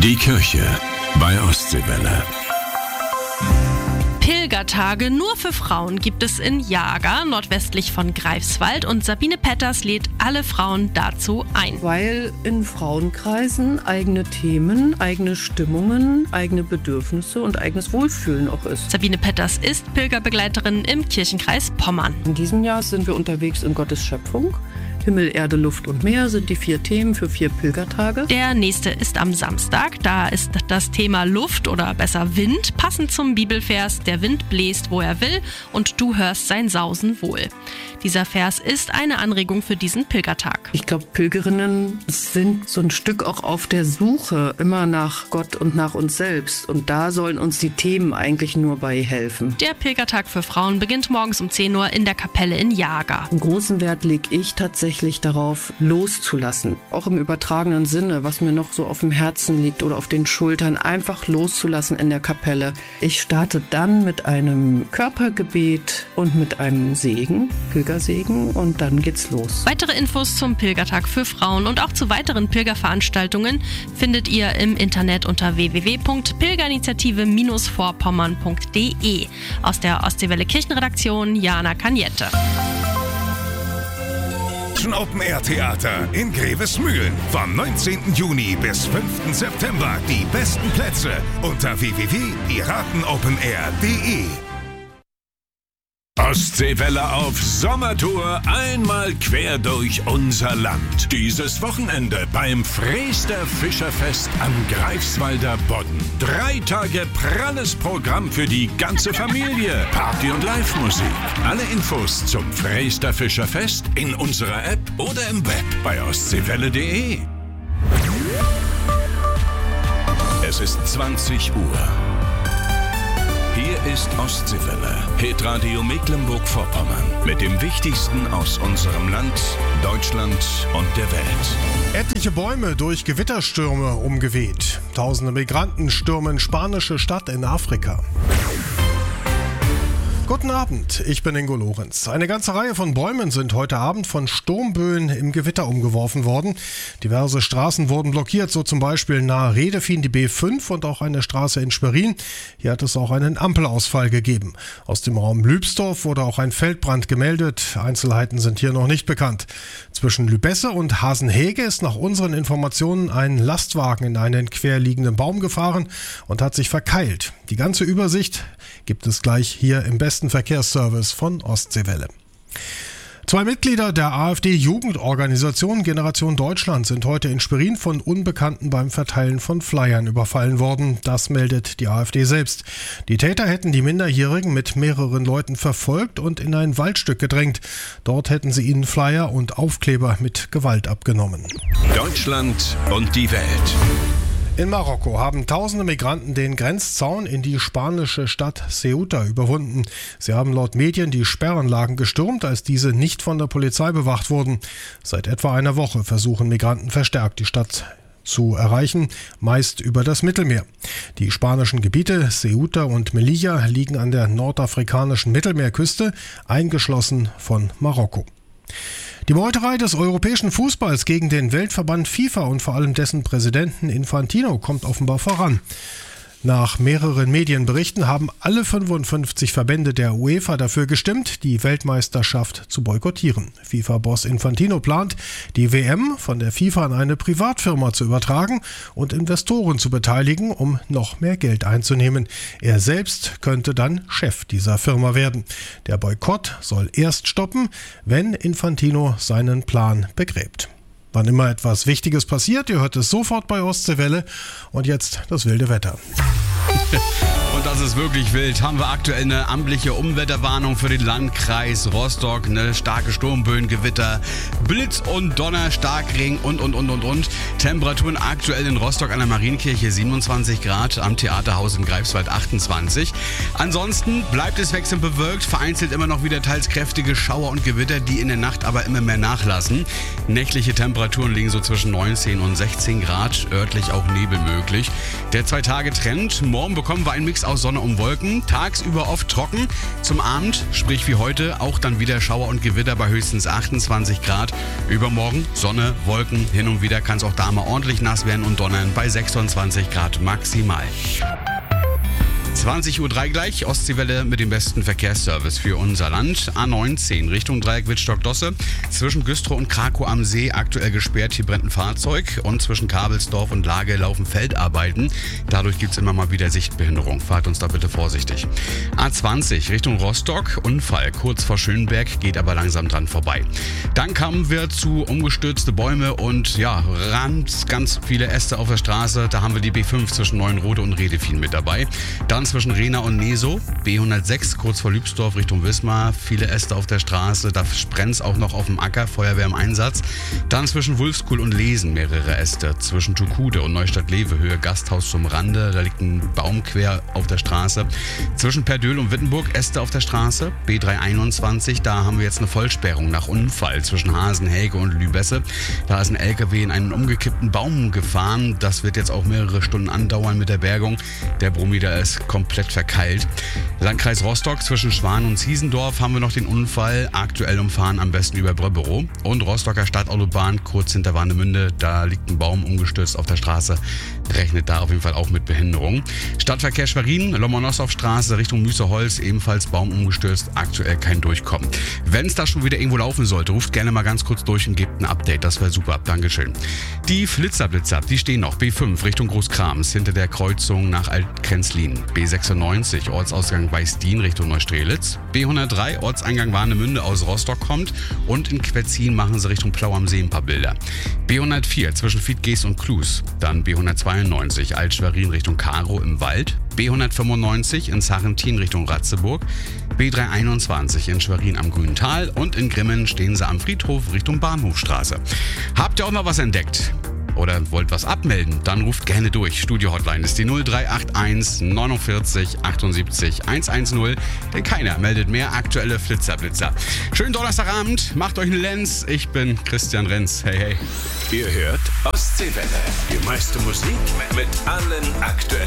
Die Kirche bei Ostseewelle. Pilgertage nur für Frauen gibt es in Jager, nordwestlich von Greifswald, und Sabine Petters lädt alle Frauen dazu ein. Weil in Frauenkreisen eigene Themen, eigene Stimmungen, eigene Bedürfnisse und eigenes Wohlfühlen auch ist. Sabine Petters ist Pilgerbegleiterin im Kirchenkreis Pommern. In diesem Jahr sind wir unterwegs in Gottes Schöpfung. Himmel, Erde, Luft und Meer sind die 4 Themen für 4 Pilgertage. Der nächste ist am Samstag. Da ist das Thema Luft oder besser Wind, passend zum Bibelvers: Der Wind bläst, wo er will, und du hörst sein Sausen wohl. Dieser Vers ist eine Anregung für diesen Pilgertag. Ich glaube, Pilgerinnen sind so ein Stück auch auf der Suche immer nach Gott und nach uns selbst. Und da sollen uns die Themen eigentlich nur bei helfen. Der Pilgertag für Frauen beginnt morgens um 10 Uhr in der Kapelle in Jager. Einen großen Wert lege ich tatsächlich darauf, loszulassen. Auch im übertragenen Sinne, was mir noch so auf dem Herzen liegt oder auf den Schultern, einfach loszulassen in der Kapelle. Ich starte dann mit einem Körpergebet und mit einem Segen, Pilgersegen, und dann geht's los. Weitere Infos zum Pilgertag für Frauen und auch zu weiteren Pilgerveranstaltungen findet ihr im Internet unter www.pilgerinitiative-vorpommern.de. Aus der Ostseewelle Kirchenredaktion Jana Kanjette. Open Air Theater in Grevesmühlen. Vom 19. Juni bis 5. September die besten Plätze unter www.piratenopenair.de. Ostseewelle auf Sommertour, einmal quer durch unser Land. Dieses Wochenende beim Freester Fischerfest am Greifswalder Bodden. 3 Tage pralles Programm für die ganze Familie. Party und Live-Musik. Alle Infos zum Freester Fischerfest in unserer App oder im Web bei ostseewelle.de. Es ist 20 Uhr. Hier ist Ostseewelle, Hitradio Mecklenburg-Vorpommern, mit dem Wichtigsten aus unserem Land, Deutschland und der Welt. Etliche Bäume durch Gewitterstürme umgeweht. Tausende Migranten stürmen spanische Stadt in Afrika. Guten Abend, ich bin Ingo Lorenz. Eine ganze Reihe von Bäumen sind heute Abend von Sturmböen im Gewitter umgeworfen worden. Diverse Straßen wurden blockiert, so zum Beispiel nahe Redefin die B5 und auch eine Straße in Schwerin. Hier hat es auch einen Ampelausfall gegeben. Aus dem Raum Lübsdorf wurde auch ein Feldbrand gemeldet. Einzelheiten sind hier noch nicht bekannt. Zwischen Lübesse und Hasenhege ist nach unseren Informationen ein Lastwagen in einen querliegenden Baum gefahren und hat sich verkeilt. Die ganze Übersicht gibt es gleich hier im besten Verkehrsservice von Ostseewelle. 2 Mitglieder der AfD-Jugendorganisation Generation Deutschland sind heute in Schwerin von Unbekannten beim Verteilen von Flyern überfallen worden. Das meldet die AfD selbst. Die Täter hätten die Minderjährigen mit mehreren Leuten verfolgt und in ein Waldstück gedrängt. Dort hätten sie ihnen Flyer und Aufkleber mit Gewalt abgenommen. Deutschland und die Welt. In Marokko haben tausende Migranten den Grenzzaun in die spanische Stadt Ceuta überwunden. Sie haben laut Medien die Sperranlagen gestürmt, als diese nicht von der Polizei bewacht wurden. Seit etwa einer Woche versuchen Migranten verstärkt die Stadt zu erreichen, meist über das Mittelmeer. Die spanischen Gebiete Ceuta und Melilla liegen an der nordafrikanischen Mittelmeerküste, eingeschlossen von Marokko. Die Meuterei des europäischen Fußballs gegen den Weltverband FIFA und vor allem dessen Präsidenten Infantino kommt offenbar voran. Nach mehreren Medienberichten haben alle 55 Verbände der UEFA dafür gestimmt, die Weltmeisterschaft zu boykottieren. FIFA-Boss Infantino plant, die WM von der FIFA an eine Privatfirma zu übertragen und Investoren zu beteiligen, um noch mehr Geld einzunehmen. Er selbst könnte dann Chef dieser Firma werden. Der Boykott soll erst stoppen, wenn Infantino seinen Plan begräbt. Wann immer etwas Wichtiges passiert, ihr hört es sofort bei Ostseewelle. Und jetzt das wilde Wetter. Und das ist wirklich wild. Haben wir aktuell eine amtliche Unwetterwarnung für den Landkreis Rostock. Eine starke Sturmböen, Gewitter, Blitz und Donner, Starkregen und. Temperaturen aktuell in Rostock an der Marienkirche 27 Grad, am Theaterhaus in Greifswald 28. Ansonsten bleibt es wechselnd bewölkt, vereinzelt immer noch wieder teils kräftige Schauer und Gewitter, die in der Nacht aber immer mehr nachlassen. Nächtliche Temperaturen liegen so zwischen 19 und 16 Grad, örtlich auch Nebel möglich. Der 2-Tage-Trend. Morgen bekommen wir einen Mix aus Sonne und Wolken. Tagsüber oft trocken. Zum Abend, sprich wie heute, auch dann wieder Schauer und Gewitter bei höchstens 28 Grad. Übermorgen Sonne, Wolken, hin und wieder kann es auch da mal ordentlich nass werden und donnern bei 26 Grad maximal. 20:03 Uhr gleich, Ostseewelle mit dem besten Verkehrsservice für unser Land. A19 Richtung Dreieck Wittstock-Dosse. Zwischen Güstrow und Krakow am See aktuell gesperrt, hier brennt ein Fahrzeug. Und zwischen Kabelsdorf und Lage laufen Feldarbeiten. Dadurch gibt es immer mal wieder Sichtbehinderung. Fahrt uns da bitte vorsichtig. A20 Richtung Rostock, Unfall kurz vor Schönberg, geht aber langsam dran vorbei. Dann kamen wir zu umgestürzte Bäume und ja, ganz viele Äste auf der Straße. Da haben wir die B5 zwischen Neuenrode und Redefien mit dabei. Dann zwischen Rehna und Neso, B106 kurz vor Lübsdorf Richtung Wismar, viele Äste auf der Straße, da brennt's auch noch auf dem Acker, Feuerwehr im Einsatz. Dann zwischen Wulfskuhl und Lesen mehrere Äste, zwischen Tukude und Neustadt-Lewe, Höhe Gasthaus zum Rande, da liegt ein Baum quer auf der Straße. Zwischen Perdöhl und Wittenburg Äste auf der Straße, B321, da haben wir jetzt eine Vollsperrung nach Unfall zwischen Hasenhäge und Lübesse. Da ist ein LKW in einen umgekippten Baum gefahren, das wird jetzt auch mehrere Stunden andauern mit der Bergung. Der Bromida ist komplett verkeilt. Landkreis Rostock zwischen Schwan und Ziesendorf haben wir noch den Unfall. Aktuell umfahren am besten über Bröberow. Und Rostocker Stadtautobahn kurz hinter Warnemünde. Da liegt ein Baum umgestürzt auf der Straße. Rechnet da auf jeden Fall auch mit Behinderung. Stadtverkehr Schwerin, Lomonossow-Straße Richtung Müßeholz. Ebenfalls Baum umgestürzt. Aktuell kein Durchkommen. Wenn es da schon wieder irgendwo laufen sollte, ruft gerne mal ganz kurz durch und gebt ein Update. Das wäre super. Dankeschön. Die Flitzer-Blitzer, die stehen noch. B5 Richtung Großkrams hinter der Kreuzung nach Altkrenzlin. B96 Ortsausgang Weißdien Richtung Neustrelitz. B103 Ortseingang Warnemünde aus Rostock kommt. Und in Quetzin machen sie Richtung Plau am See ein paar Bilder. B104 zwischen Fiedgeest und Klus. Dann B192 Alt-Schwerin Richtung Karow im Wald. B195 in Sarrentin Richtung Ratzeburg. B321 in Schwerin am Grüntal. Und in Grimmen stehen sie am Friedhof Richtung Bahnhofstraße. Habt ihr auch mal was entdeckt? Oder wollt was abmelden, dann ruft gerne durch. Studio-Hotline ist die 0381 49 78 110, denn keiner meldet mehr aktuelle Flitzer. Schönen Donnerstagabend, macht euch einen Lenz. Ich bin Christian Renz. Hey, hey. Ihr hört Ostseewelle. Die meiste Musik mit allen aktuellen